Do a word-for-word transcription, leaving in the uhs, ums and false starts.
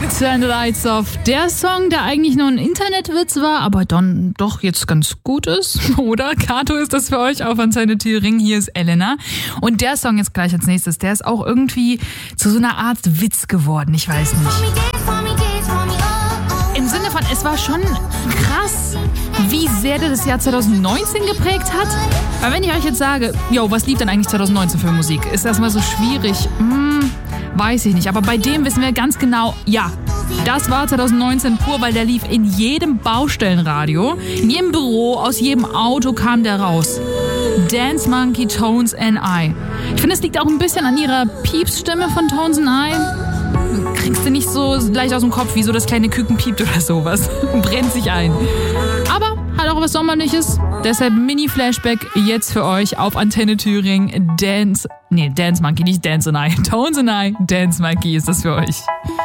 Turn the Lights Off. Der Song, der eigentlich nur ein Internetwitz war, aber dann doch jetzt ganz gut ist. Oder? Kato ist das für euch auf Antenne Thüringen. Hier ist Elena. Und der Song jetzt gleich als nächstes, der ist auch irgendwie zu so einer Art Witz geworden. Ich weiß nicht. Im Sinne von, es war schon krass, wie sehr der das Jahr zwanzig neunzehn geprägt hat. Weil wenn ich euch jetzt sage, yo, was lief denn eigentlich zwanzig neunzehn für Musik? Ist das mal so schwierig? Hm, weiß ich nicht. Aber bei dem wissen wir ganz genau, ja, das war zwanzig neunzehn pur, weil der lief in jedem Baustellenradio, in jedem Büro, aus jedem Auto kam der raus. Dance Monkey, Tones and I. Ich finde, es liegt auch ein bisschen an ihrer Piepsstimme von Tones and I. Kriegst du nicht so leicht aus dem Kopf, wie so das kleine Küken piept oder sowas. Brennt sich ein. Aber hat auch was Sommerliches. Deshalb Mini-Flashback jetzt für euch auf Antenne Thüringen. Dance, nee, Dance Monkey, nicht Dance and I. Tones and I, Dance Monkey ist das für euch.